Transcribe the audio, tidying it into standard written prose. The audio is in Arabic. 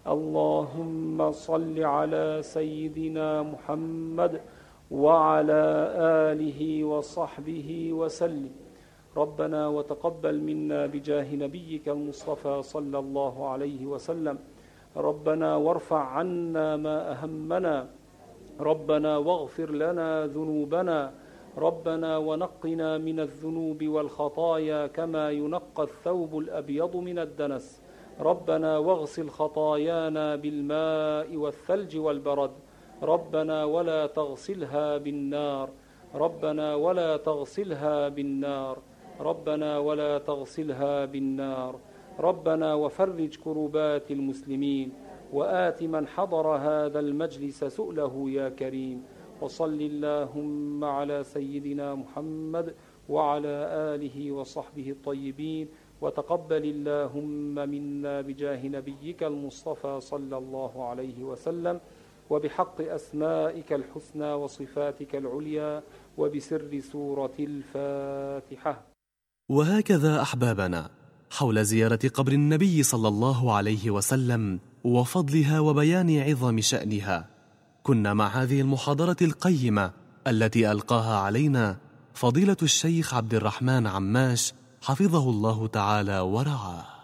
اللهم صل على سيدنا محمد وعلى آله وصحبه وسلم. ربنا وتقبل منا بجاه نبيك المصطفى صلى الله عليه وسلم. ربنا وارفع عنا ما أهمنا. ربنا واغفر لنا ذنوبنا. ربنا ونقنا من الذنوب والخطايا كما ينقى الثوب الأبيض من الدنس. ربنا واغسل خطايانا بالماء والثلج والبرد. ربنا ولا تغسلها بالنار. ربنا ولا تغسلها بالنار. ربنا ولا تغسلها بالنار. ربنا وفرج كربات المسلمين وآت من حضر هذا المجلس سؤله يا كريم. وصل اللهم على سيدنا محمد وعلى آله وصحبه الطيبين. وتقبل اللهم منا بجاه نبيك المصطفى صلى الله عليه وسلم وبحق أسمائك الحسنى وصفاتك العليا وبسر سورة الفاتحة. وهكذا أحبابنا، حول زيارة قبر النبي صلى الله عليه وسلم وفضلها وبيان عظم شأنها، كنا مع هذه المحاضرة القيمة التي ألقاها علينا فضيلة الشيخ عبد الرحمن عماش حفظه الله تعالى ورعاه.